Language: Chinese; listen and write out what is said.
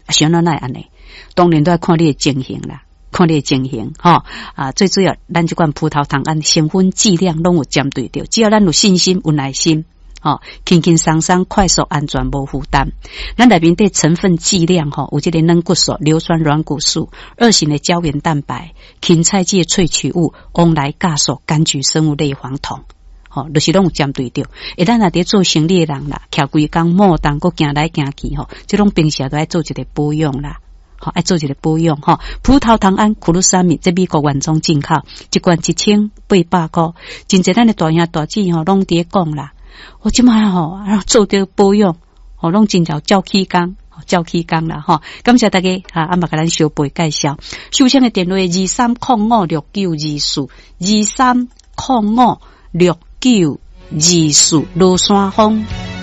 想到那安尼，当然都要看你的情形啦，看你的情形最主要咱这款葡萄糖胺成分剂量拢有针对着，只要咱有信心有耐心轻轻松松快速安全无负担。咱内面的成分剂量有这个软骨素、硫酸软骨素、二型的胶原蛋白、芹菜剂的萃取物、翁来酵素、柑橘生物类黄酮就是拢有针对着。咱若伫做生理的人啦，徛规工莫当搁行来行去这种平时都爱做一个保养啦。爱做一个保养葡萄糖胺库鲁沙米在美国原装进口，一罐1800块，真侪咱的大兄大姐拢伫讲啦。我即摆做着保养拢真叫照起工啦感谢大家阿妈甲咱小辈介绍。收听的电话23056924，23056924，罗山峰。